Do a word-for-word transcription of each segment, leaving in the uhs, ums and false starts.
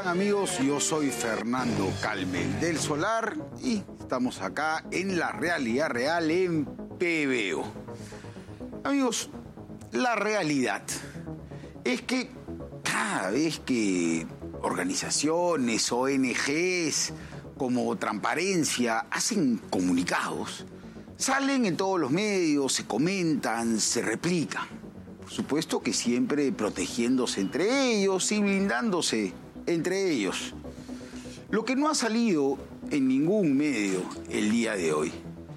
están, amigos? Yo soy Fernando Calmel del Solar y estamos acá en La Realidad Real en P B O. Amigos, la realidad es que cada vez que organizaciones, O N Ges como Transparencia hacen comunicados, salen en todos los medios, se comentan, se replican. Por supuesto que siempre protegiéndose entre ellos y blindándose entre ellos. Lo que no ha salido en ningún medio el día de hoy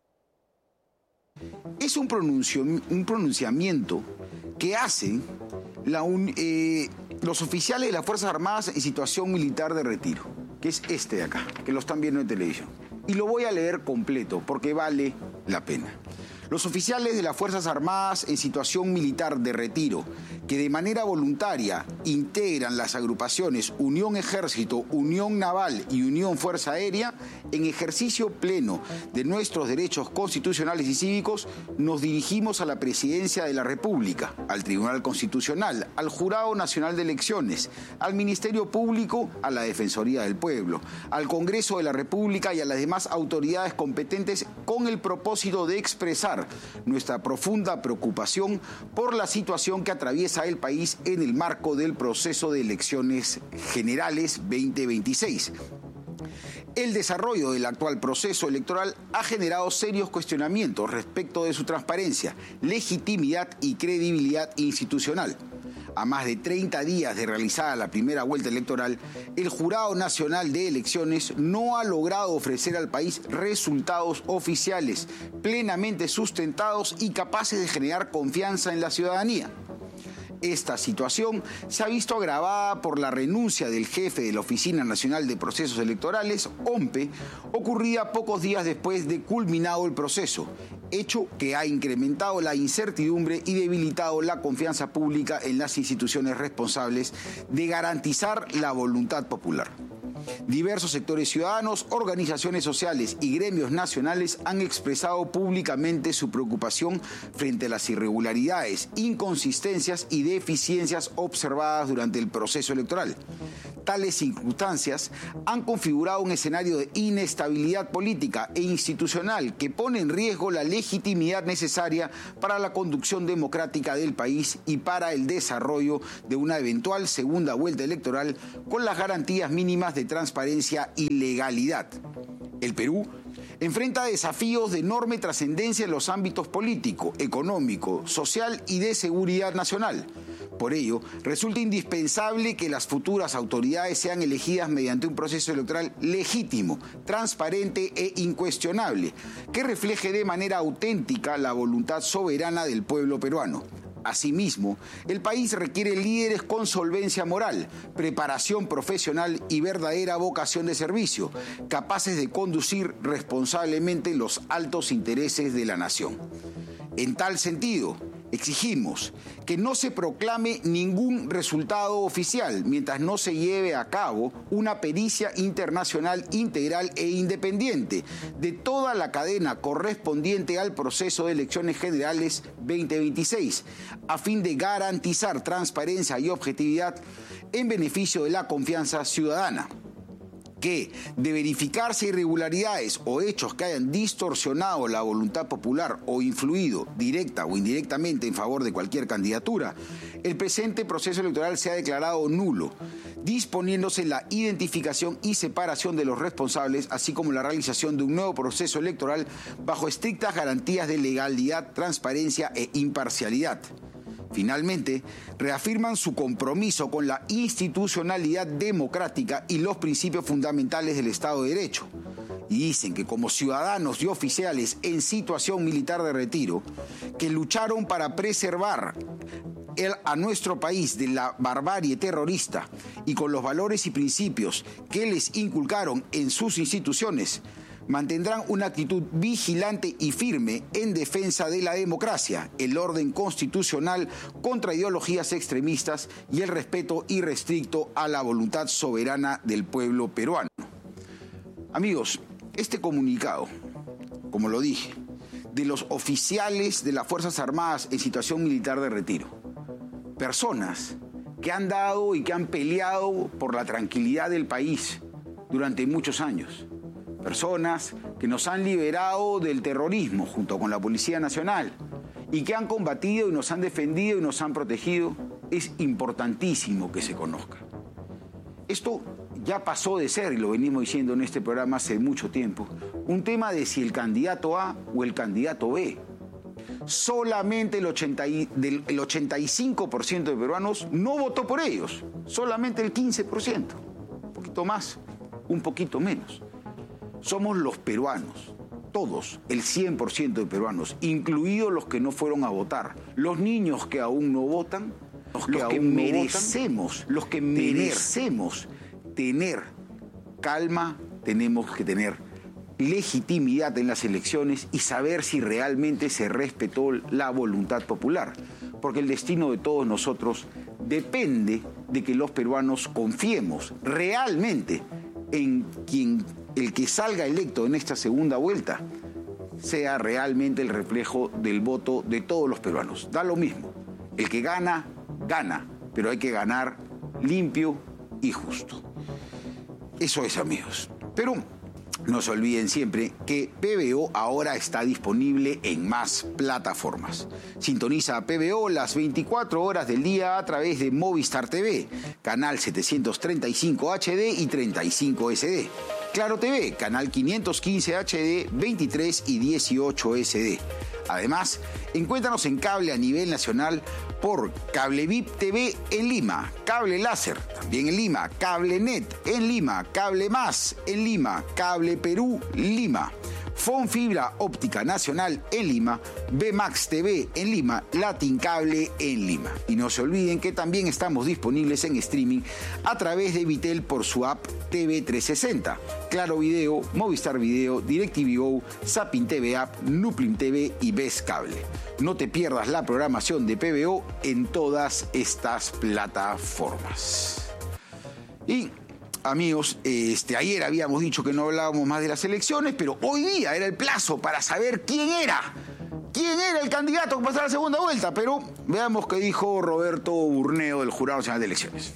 es un, pronuncio, un pronunciamiento que hacen la un, eh, los oficiales de las Fuerzas Armadas en situación militar de retiro, que es este de acá, que lo están viendo en televisión. Y lo voy a leer completo porque vale la pena. Los oficiales de las Fuerzas Armadas en situación militar de retiro, que de manera voluntaria integran las agrupaciones Unión Ejército, Unión Naval y Unión Fuerza Aérea, en ejercicio pleno de nuestros derechos constitucionales y cívicos, nos dirigimos a la Presidencia de la República, al Tribunal Constitucional, al Jurado Nacional de Elecciones, al Ministerio Público, a la Defensoría del Pueblo, al Congreso de la República y a las demás autoridades competentes con el propósito de expresar nuestra profunda preocupación por la situación que atraviesa el país en el marco del proceso de elecciones generales veinte veintiséis. El desarrollo del actual proceso electoral ha generado serios cuestionamientos respecto de su transparencia, legitimidad y credibilidad institucional. A más de treinta días de realizada la primera vuelta electoral, el Jurado Nacional de Elecciones no ha logrado ofrecer al país resultados oficiales, plenamente sustentados y capaces de generar confianza en la ciudadanía. Esta situación se ha visto agravada por la renuncia del jefe de la Oficina Nacional de Procesos Electorales, O M P E, ocurrida pocos días después de culminado el proceso, hecho que ha incrementado la incertidumbre y debilitado la confianza pública en las instituciones responsables de garantizar la voluntad popular. Diversos sectores ciudadanos, organizaciones sociales y gremios nacionales han expresado públicamente su preocupación frente a las irregularidades, inconsistencias y deficiencias observadas durante el proceso electoral. Tales circunstancias han configurado un escenario de inestabilidad política e institucional que pone en riesgo la legitimidad necesaria para la conducción democrática del país y para el desarrollo de una eventual segunda vuelta electoral con las garantías mínimas de transparencia y legalidad. El Perú enfrenta desafíos de enorme trascendencia en los ámbitos político, económico, social y de seguridad nacional. Por ello, resulta indispensable que las futuras autoridades sean elegidas mediante un proceso electoral legítimo, transparente e incuestionable, que refleje de manera auténtica la voluntad soberana del pueblo peruano. Asimismo, el país requiere líderes con solvencia moral, preparación profesional y verdadera vocación de servicio, capaces de conducir responsablemente los altos intereses de la nación. En tal sentido, exigimos que no se proclame ningún resultado oficial mientras no se lleve a cabo una pericia internacional integral e independiente de toda la cadena correspondiente al proceso de elecciones generales veinte veintiséis, a fin de garantizar transparencia y objetividad en beneficio de la confianza ciudadana. Que, de verificarse irregularidades o hechos que hayan distorsionado la voluntad popular o influido directa o indirectamente en favor de cualquier candidatura, el presente proceso electoral sea declarado nulo, disponiéndose la identificación y separación de los responsables, así como la realización de un nuevo proceso electoral bajo estrictas garantías de legalidad, transparencia e imparcialidad. Finalmente, reafirman su compromiso con la institucionalidad democrática y los principios fundamentales del Estado de Derecho. Y dicen que como ciudadanos y oficiales en situación militar de retiro, que lucharon para preservar el, a nuestro país de la barbarie terrorista y con los valores y principios que les inculcaron en sus instituciones, mantendrán una actitud vigilante y firme en defensa de la democracia, el orden constitucional contra ideologías extremistas y el respeto irrestricto a la voluntad soberana del pueblo peruano. Amigos, este comunicado, como lo dije, de los oficiales de las Fuerzas Armadas en situación militar de retiro, personas que han dado y que han peleado por la tranquilidad del país durante muchos años. Personas que nos han liberado del terrorismo junto con la Policía Nacional y que han combatido y nos han defendido y nos han protegido. Es importantísimo que se conozca. Esto ya pasó de ser, y lo venimos diciendo en este programa hace mucho tiempo, un tema de si el candidato A o el candidato B. Solamente el, ochenta y, del, el ochenta y cinco por ciento de peruanos no votó por ellos, solamente el quince por ciento, un poquito más, un poquito menos. Somos los peruanos, todos, el cien por ciento de peruanos, incluidos los que no fueron a votar, los niños que aún no votan, los que, los que aún merecemos, no votan, los que merecemos tener calma, tenemos que tener legitimidad en las elecciones y saber si realmente se respetó la voluntad popular, porque el destino de todos nosotros depende de que los peruanos confiemos realmente en quien el que salga electo en esta segunda vuelta sea realmente el reflejo del voto de todos los peruanos. Da lo mismo, el que gana, gana, pero hay que ganar limpio y justo. Eso es, amigos. Pero no se olviden siempre que P B O ahora está disponible en más plataformas. Sintoniza a P B O las veinticuatro horas del día a través de Movistar T V, canal setecientos treinta y cinco H D y treinta y cinco S D. Claro T V, canal quinientos quince H D, veintitrés y dieciocho S D. Además, encuéntranos en cable a nivel nacional por Cable V I P T V en Lima, Cable Láser también en Lima, Cable Net en Lima, Cable Más en Lima, Cable Perú Lima, Fon Fibra Óptica Nacional en Lima, B Max T V en Lima, Latin Cable en Lima. Y no se olviden que también estamos disponibles en streaming a través de Vitel por su app T V trescientos sesenta, Claro Video, Movistar Video, DirecTV Go, Zapping T V App, Nuplim T V y Ves Cable. No te pierdas la programación de P B O en todas estas plataformas. Y amigos, este, ayer habíamos dicho que no hablábamos más de las elecciones, pero hoy día era el plazo para saber quién era. ¿Quién era el candidato que pasara a la segunda vuelta? Pero veamos qué dijo Roberto Burneo del Jurado Nacional de Elecciones.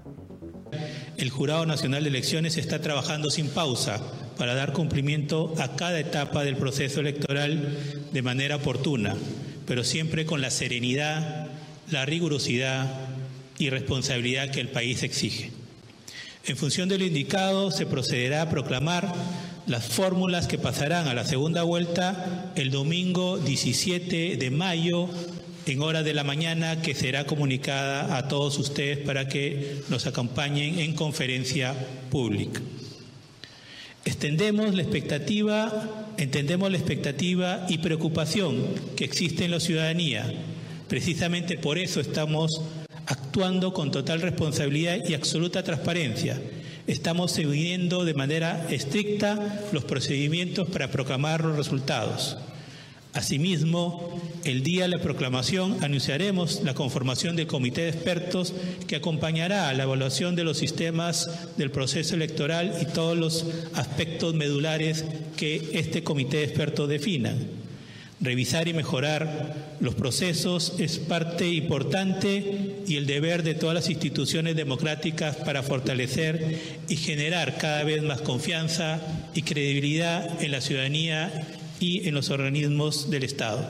El Jurado Nacional de Elecciones está trabajando sin pausa para dar cumplimiento a cada etapa del proceso electoral de manera oportuna, pero siempre con la serenidad, la rigurosidad y responsabilidad que el país exige. En función de lo indicado, se procederá a proclamar las fórmulas que pasarán a la segunda vuelta el domingo diecisiete de mayo en hora de la mañana, que será comunicada a todos ustedes para que nos acompañen en conferencia pública. Extendemos la expectativa, entendemos la expectativa y preocupación que existe en la ciudadanía. Precisamente por eso estamos actuando con total responsabilidad y absoluta transparencia. Estamos siguiendo de manera estricta los procedimientos para proclamar los resultados. Asimismo, el día de la proclamación anunciaremos la conformación del comité de expertos que acompañará a la evaluación de los sistemas del proceso electoral y todos los aspectos medulares que este comité de expertos definan. Revisar y mejorar los procesos es parte importante y el deber de todas las instituciones democráticas para fortalecer y generar cada vez más confianza y credibilidad en la ciudadanía y en los organismos del Estado.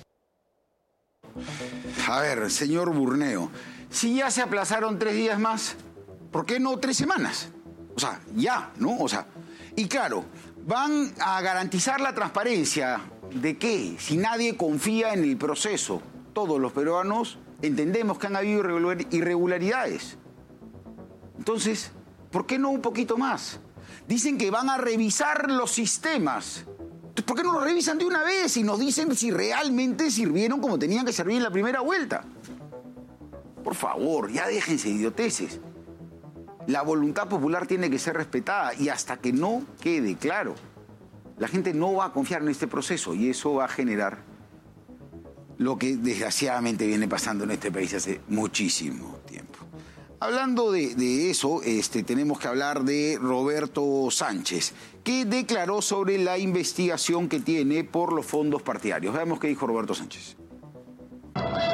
A ver, señor Burneo, si ya se aplazaron tres días más, ¿por qué no tres semanas? O sea, ya, ¿no? O sea, y claro, van a garantizar la transparencia. ¿De qué? Si nadie confía en el proceso. Todos los peruanos entendemos que han habido irregularidades. Entonces, ¿por qué no un poquito más? Dicen que van a revisar los sistemas. ¿Por qué no lo revisan de una vez y nos dicen si realmente sirvieron como tenían que servir en la primera vuelta? Por favor, ya déjense de idioteces. La voluntad popular tiene que ser respetada y hasta que no quede claro, la gente no va a confiar en este proceso y eso va a generar lo que desgraciadamente viene pasando en este país hace muchísimo tiempo. Hablando de, de eso, este, tenemos que hablar de Roberto Sánchez, que declaró sobre la investigación que tiene por los fondos partidarios. Veamos qué dijo Roberto Sánchez.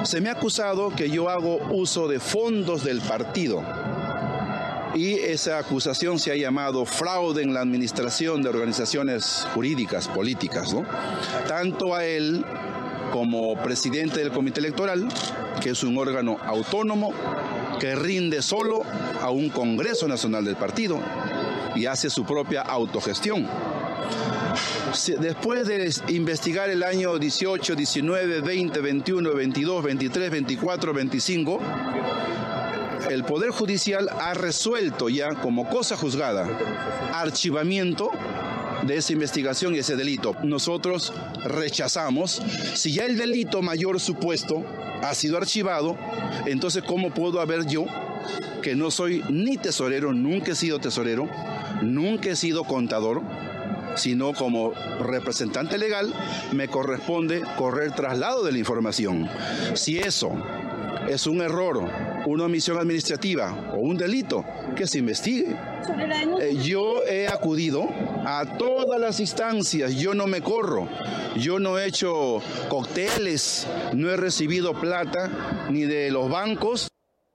Se me ha acusado que yo hago uso de fondos del partido. Y esa acusación se ha llamado fraude en la administración de organizaciones jurídicas, políticas, ¿no? Tanto a él como presidente del Comité Electoral, que es un órgano autónomo que rinde solo a un Congreso Nacional del partido y hace su propia autogestión. Después de investigar el año dieciocho, diecinueve, veinte, veintiuno, veintidós, veintitrés, veinticuatro, veinticinco, el Poder Judicial ha resuelto ya como cosa juzgada archivamiento de esa investigación y ese delito. Nosotros rechazamos. Si ya el delito mayor supuesto ha sido archivado, entonces ¿cómo puedo haber yo, que no soy ni tesorero, nunca he sido tesorero, nunca he sido contador, sino como representante legal, me corresponde correr traslado de la información? Si eso es un error, una omisión administrativa o un delito, que se investigue. Eh, yo he acudido a todas las instancias, yo no me corro, yo no he hecho cócteles, no he recibido plata ni de los bancos.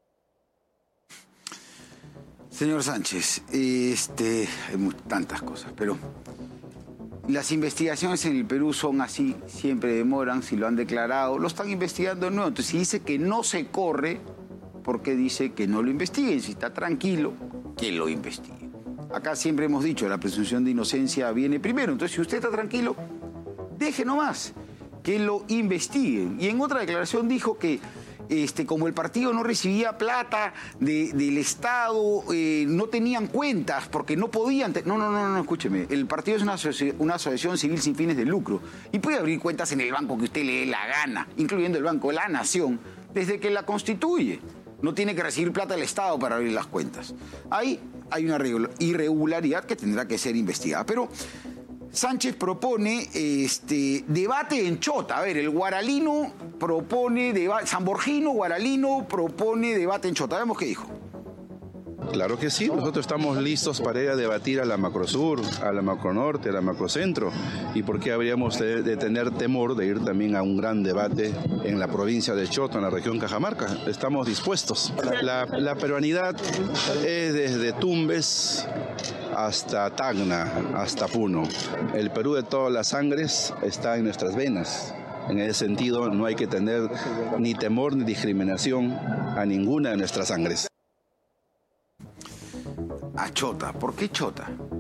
Señor Sánchez, este, hay tantas cosas, pero las investigaciones en el Perú son así, siempre demoran, si lo han declarado, lo están investigando de nuevo. Entonces, si dice que no se corre, ¿por qué dice que no lo investiguen? Si está tranquilo, que lo investiguen. Acá siempre hemos dicho, la presunción de inocencia viene primero. Entonces, si usted está tranquilo, deje nomás que lo investiguen. Y en otra declaración dijo que Este, como el partido no recibía plata de, del Estado, eh, no tenían cuentas porque no podían... No, no, no, no, escúcheme. El partido es una, asoci una asociación civil sin fines de lucro y puede abrir cuentas en el banco que usted le dé la gana, incluyendo el Banco de la Nación, desde que la constituye. No tiene que recibir plata del Estado para abrir las cuentas. Ahí hay una irregularidad que tendrá que ser investigada. Pero Sánchez propone este, debate en Chota. A ver, el guaralino propone debate, San Borgino, guaralino, propone debate en Chota. Vemos qué dijo. Claro que sí, nosotros estamos listos para ir a debatir a la Macrosur, a la Macronorte, a la Macrocentro. ¿Y por qué habríamos de, de tener temor de ir también a un gran debate en la provincia de Chota, en la región Cajamarca? Estamos dispuestos. La, la peruanidad es desde Tumbes hasta Tacna, hasta Puno. El Perú de todas las sangres está en nuestras venas. En ese sentido, no hay que tener ni temor ni discriminación a ninguna de nuestras sangres. A Chota. ¿Por qué Chota?